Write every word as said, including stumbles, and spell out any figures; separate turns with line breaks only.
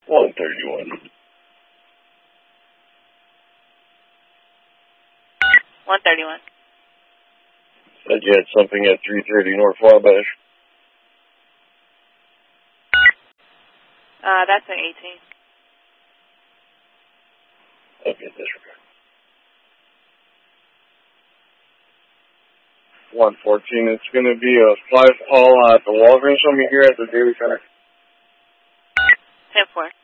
one thirty-one.
one thirty-one.
Said you had something at three thirty North Wabash.
Uh, that's an eighteen.
Okay, disregard. one fourteen, it's going to be a five call at the Walgreens from here at the Daily Center.
ten four.